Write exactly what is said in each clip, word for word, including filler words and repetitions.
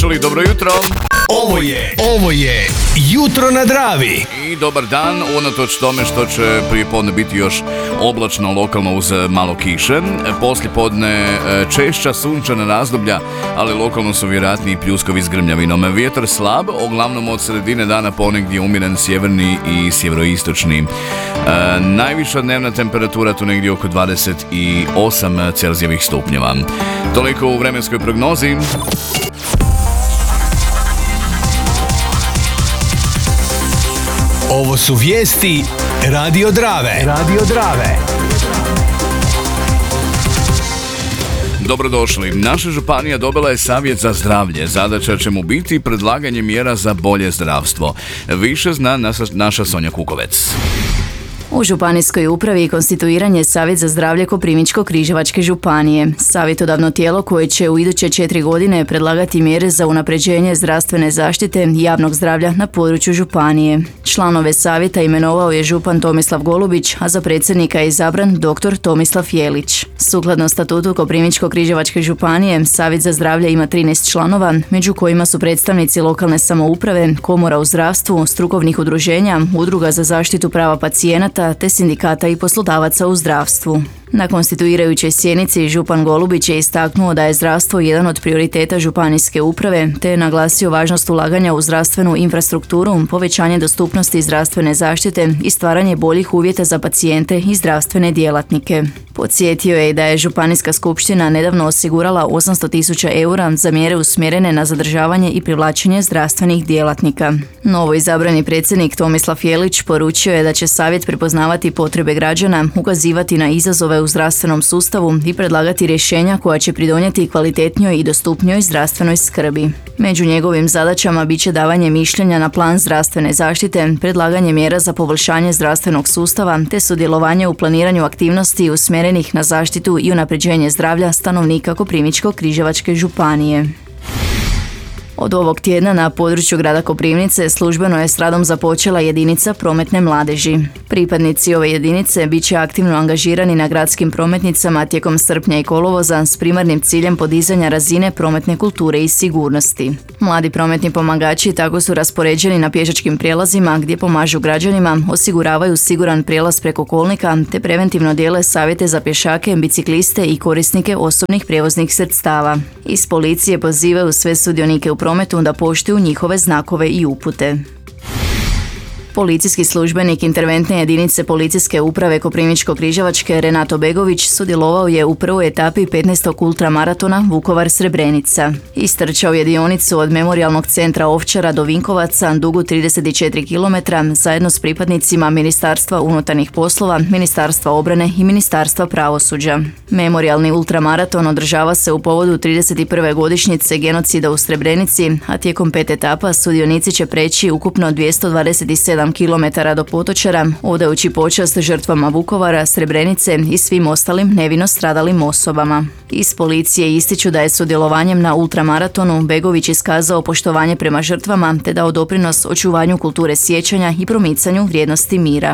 Čuli, dobro jutro. Ovo je, ovo je Jutro na Dravi. I dobar dan, unatoč tome što će prije podne biti još oblačno, lokalno uz malo kiše. Poslije podne češća sunčana razdoblja, ali lokalno su vjerojatni pljuskovi s grmljavinom. Vjetar slab, uglavnom od sredine dana ponegdje umiren sjeverni i sjeveroistočni. E, najviša dnevna temperatura tu negdje oko dvadeset osam Celzijevih stupnjeva. Toliko u vremenskoj prognozi. Ovo su vijesti Radio Drave. Radio Drave. Dobrodošli. Naša županija dobila je savjet za zdravlje. Zadaća će mu biti predlaganje mjera za bolje zdravstvo. Više zna naša Sonja Kukovec. U županijskoj upravi konstituiran Savjet za zdravlje Koprivničko-križevačke županije. Savjetodavno tijelo koje će u iduće četiri godine predlagati mjere za unapređenje zdravstvene zaštite i javnog zdravlja na području županije. Članove savjeta imenovao je župan Tomislav Golubić, a za predsjednika je izabran doktor Tomislav Jelić. Sukladno statutu Koprivničko-križevačke županije, Savjet za zdravlje ima trinaest članova, među kojima su predstavnici lokalne samouprave, komora u zdravstvu, strukovnih udruženja, udruga za zaštitu prava pacijenata, te sindikata i poslodavaca u zdravstvu. Na konstituirajućoj sjednici župan Golubić je istaknuo da je zdravstvo jedan od prioriteta županijske uprave, te je naglasio važnost ulaganja u zdravstvenu infrastrukturu, povećanje dostupnosti zdravstvene zaštite i stvaranje boljih uvjeta za pacijente i zdravstvene djelatnike. Podsjetio je da je Županijska skupština nedavno osigurala osamsto tisuća eura za mjere usmjerene na zadržavanje i privlačenje zdravstvenih djelatnika. Novo izabrani predsjednik Tomislav Jelić poručio je da će savjet prepoznavati potrebe građana, ukazivati na izazove u zdravstvenom sustavu i predlagati rješenja koja će pridonijeti kvalitetnijoj i dostupnijoj zdravstvenoj skrbi. Među njegovim zadaćama bit će davanje mišljenja na plan zdravstvene zaštite, predlaganje mjera za poboljšanje zdravstvenog sustava te sudjelovanje u planiranju aktivnosti usmjerenih na zaštitu i unapređenje zdravlja stanovnika Koprivničko-križevačke županije. Od ovog tjedna na području grada Koprivnice službeno je s radom započela jedinica prometne mladeži. Pripadnici ove jedinice bit će aktivno angažirani na gradskim prometnicama tijekom srpnja i kolovoza s primarnim ciljem podizanja razine prometne kulture i sigurnosti. Mladi prometni pomagači tako su raspoređeni na pješačkim prijelazima gdje pomažu građanima, osiguravaju siguran prijelaz preko kolnika te preventivno dijele savjete za pješake, bicikliste i korisnike osobnih prijevoznih sredstava. Iz policije pozivaju sve sudionike u prometu da poštuju njihove znakove i upute. Policijski službenik interventne jedinice policijske uprave Koprivničko-križevačke Renato Begović sudjelovao je u prvoj etapi petnaestog ultramaratona Vukovar-Srebrenica. Istrčao je dionicu od Memorijalnog centra Ovčara do Vinkovaca dugu trideset četiri kilometra zajedno s pripadnicima Ministarstva unutarnjih poslova, Ministarstva obrane i Ministarstva pravosuđa. Memorijalni ultramaraton održava se u povodu trideset prve godišnjice genocida u Srebrenici, a tijekom pet etapa sudionici će preći ukupno dvjesto dvadeset sedam kilometara do Potočara, odajući počast žrtvama Vukovara, Srebrenice i svim ostalim nevino stradalim osobama. Iz policije ističu da je sudjelovanjem na ultramaratonu Begović iskazao poštovanje prema žrtvama te dao doprinos očuvanju kulture sjećanja i promicanju vrijednosti mira.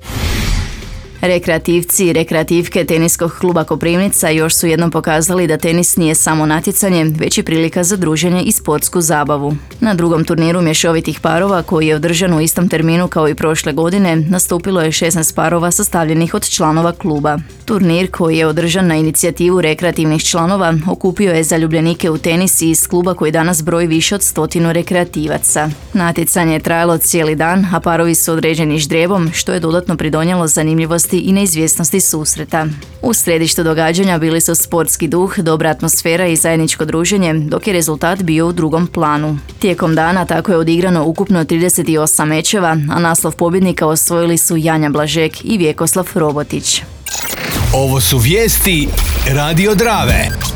Rekreativci i rekreativke teniskog kluba Koprivnica još su jednom pokazali da tenis nije samo natjecanje, već i prilika za druženje i sportsku zabavu. Na drugom turniru mješovitih parova, koji je održan u istom terminu kao i prošle godine, nastupilo je šesnaest parova sastavljenih od članova kluba. Turnir, koji je održan na inicijativu rekreativnih članova, okupio je zaljubljenike u tenis iz kluba koji danas broji više od stotinu rekreativaca. Natjecanje je trajalo cijeli dan, a parovi su određeni ždrijebom, što je dodatno pridonijelo zanimljivosti i neizvjesnosti susreta. U središtu događanja bili su sportski duh, dobra atmosfera i zajedničko druženje, dok je rezultat bio u drugom planu. Tijekom dana tako je odigrano ukupno trideset osam mečeva, a naslov pobjednika osvojili su Janja Blažek i Vjekoslav Robotić. Ovo su vijesti Radio Drave.